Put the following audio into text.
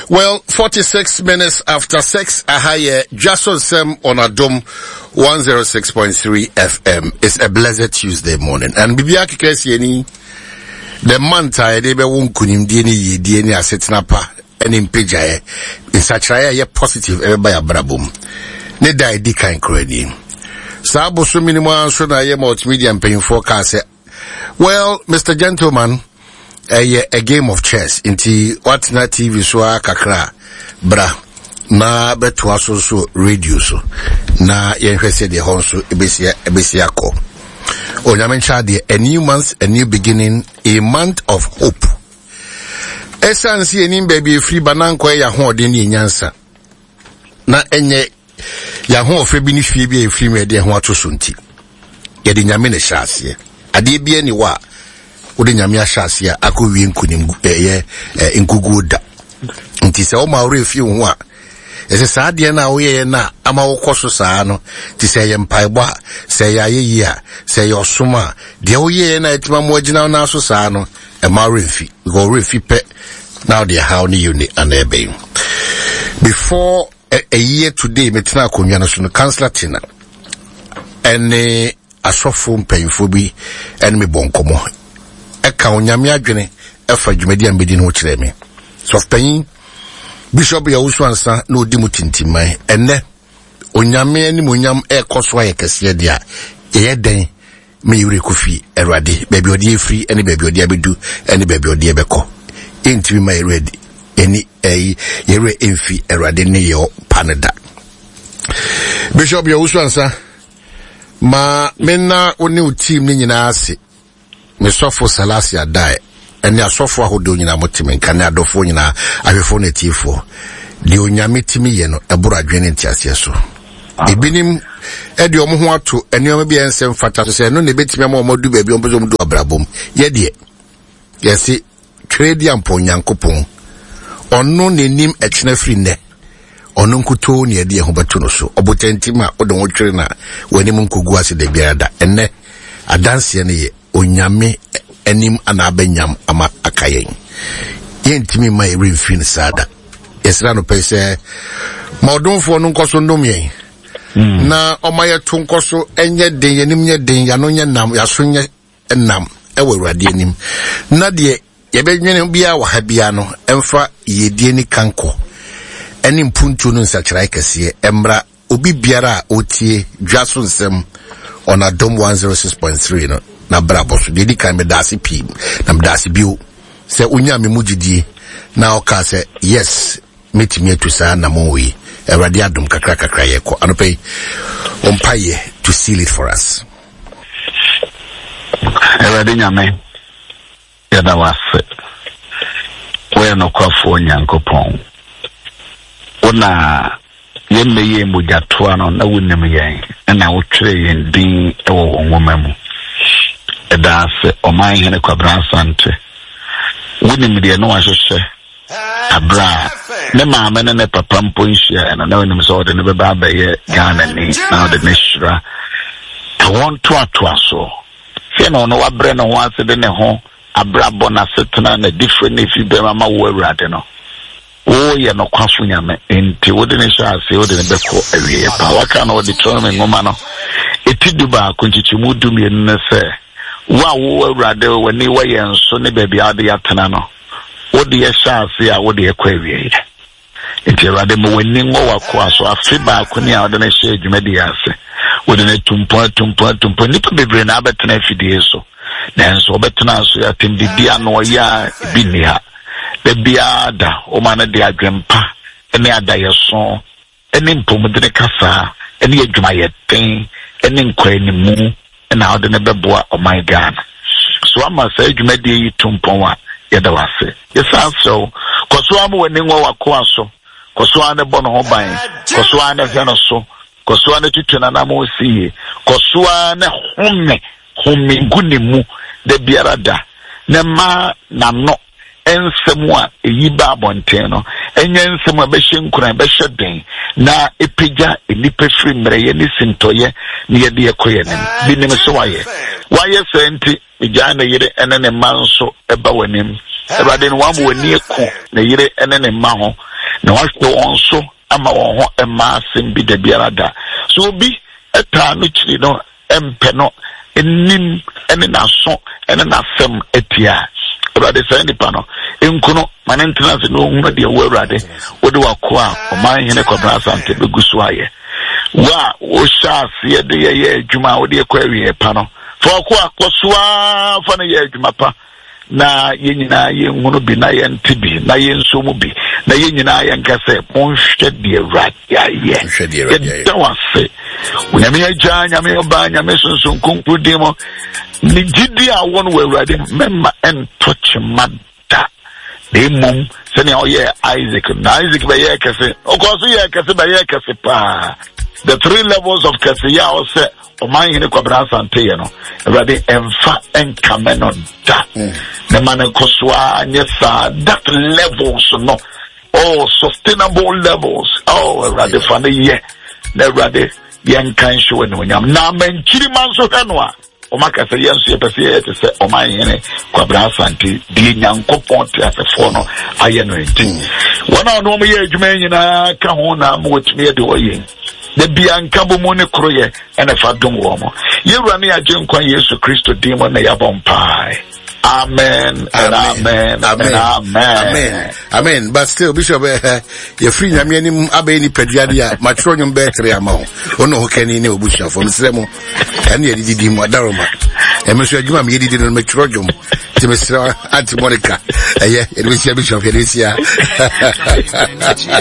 Well, 46 minutes after 6, Ahaye, Jason Sem on Adom 106.3 FM. It's a blessed Tuesday morning. And Bibiaki Kesieni, the manta, they be won kunim dieni asetinapa, and in Pijaye, in such a positive, everybody abrabum. Ne die dika kreni. Sabo so minimum so na ye multimedia and paying forecast. Well, Mr. Gentleman, a game of chess inti what na TV so kakra bra na beto aso so radio so na yenhwese de hon so ebesia ko onyamencha de a new month, a new beginning, a month of hope. Essence enim baby free bananko ya ho de ni nyansa na enye ya ho ofe bi ni fie bi e free me de ho atoso nti ye de nyame ne hyase ade bi ani wa ode nyame ahyase a akowie nkunim nkugu da nti se o ma ore fie ho a ese saa de na wo ye na ama wo koso saa no ti se ye mpaebo a se ya yeyi a se ye osoma de wo ye na etima mo agina na so saa no e ma ore fi go ore fi pe now they how ni uni anebe before a year today metina konwa no so no councillor tina ene asofo mpanyfo bi ene me bonkomo eka onyame adwene efa dwumadi ambedi no kire me so panyin Bishop ya uswansa no di mutintimai ene onyame ani monyam ekoso ayekese dia eyeden me yure kofi erade baby odi efri ene baby odi abedu ene baby odi ebeko entimi my ready eni yere enfi erade ne yo panada Bishop ya uswansa ma menna oni team ni nyina ase me sofo salasi adai ene asofo ahodo nyina motime nkan adofo nyina ahwefo na tifo de onyame timi ye no ebura adwene ntiase so ebinim ede omo ho ato ene omo bia nsem fata so se no ne betimi ama omo du baabi omo du abrabom ye de yesi trade ampo nyankopon onno nenim ekene firi ne onno nkuto ne de ho beto no so obotantima odon wotwere na wanim nkogu ase de biada enne adanse ne ye onyame enim anabanyam ama akayen yentimi mai refin sada esra no pese modonfo no nkoso ndomye na omaye to nkoso enye den yenim nye den ya no nye nam ya so nye nam ewe urade enim na de yebenwene bia wa ha bia no emfa yedie ni kanko enim puntu no nsakira kese emra obi biara otie dwaso nsem on Adom 106.3 no na brabo so dedi kan me dasi pi na me dasi bio se unya me mugidi na oka se yes metimi atu saa na mowi erade adom kakra ye ko anope ompaye to seal it for us erade nyame ya da wase we no kwafo nyankopon ona yemme ye mujato ano na wunem yen na wotwere yen din ewo nwoma mu edase oman hene kwabran sante wunim de no ahwehwe abra ne maame ne papa mpo nhia na wunim so de ne beba abaye Ghana ni na de ne shira I want to aso se no no wabre no ho ase de ne ho abra bona setena na different if you be mama wo awurade no o ye no kwaso nyame enti wo de ne sha ase wo de ne beko awie pa waka no de tro me ngoma no etiduba konchichimu dumie ne se wa wo awurade wani wa ye nso ne baabi ade yatena no wo de ye sha ase a wo de ye kwa awie enti awurade mo wani ngo wakwa so afi ba akoni a wo de ne sha adwumadi ase wo de ne tumpo nipa bebre na abetena afidie so nanso obetena so ya tembibia no ya bi ha bebia da o ma na de adwempa ene adayeso ene mpomudene kasa ene adwuma yeten ene nkwani mu ena ode ne beboa o my God so ama sa adwuma de yi tumpon a yeda wase yesa so koso amu wani nwa wakoa so koso ane bono ho ban koso ane hweno so koso ane tutuna na mo sie koso ane home gunimu de biarada ne ma na no ensemu a eyiba abonten no enye ensemu a behye nkuran behye den na epija enipa firi mreye ni sintoye ni ye de yekoye nem binim so waye senti ijana yire enene manso eba wanim ebade no wamu wani eko na yire enene ma ho na wahwe won so ama won ho ema asem bi da biara da so obi eta no chiri no empe no enim ene na so ene na sem etia Rade say nipa no enkuno manentenance no hu de wo Rade wo de wakoa oman hene Kwabena Asante begusu aye wa wo sha se de ye adwuma wo de kwa wie pa no fo ko akosoa fa na ye adwuma pa na ye nyina ye hunu bi na ye ntibi na ye nsomu bi na ye nyina ye nkase monhwe de Rade ye da wase unyame agya nyame oba nyame sonson konku dimo ni gidi a won we Rade memma entoche mada de mum se ne oye Isaac be ye kase okoso ye kase be ye kase pa the 3 levels of kase ya o se o man hine Kwabena Asante ye no Rade emfa enkameno da the man koswa nyesa that levels no sustainable levels Rade fane ye na Rade yen kan show no nyam na manchiri manso hano o maka se yenso ye pese ye te se o man hine Kwabena Asante di nyankopon te asefo no aye no enti wona no mo ye adwuma nyina ka ho na mo wetumi de oye the bianca bomone kroye and a fadum womo. You run a jinkwan Yesu Christo demon na yabon pie. Amen. Amen. Amen. Amen. Amen. But still, Bishop, you're free. I mean, Abeni Pediadia, Matronium Betri amount. Oh no, can you know Busha from Semo? And you did him what Daroma. And Monsieur Juma, you didn't make Trojum to Mr. Antimonica. Yeah, it was your Bishop Felicia.